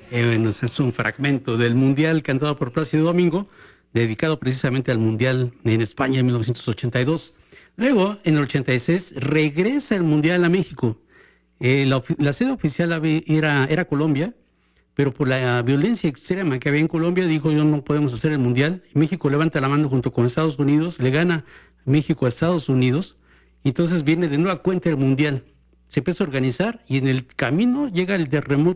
Bueno, ese es un fragmento del Mundial cantado por Plácido Domingo, dedicado precisamente al Mundial en España en 1982. Luego, en el 86, regresa el Mundial a México. La sede oficial era Colombia, pero por la violencia extrema que había en Colombia, dijo: yo no podemos hacer el Mundial. Y México levanta la mano junto con Estados Unidos, le gana México a Estados Unidos, y entonces viene de nueva cuenta el Mundial. Se empieza a organizar y en el camino llega el terremoto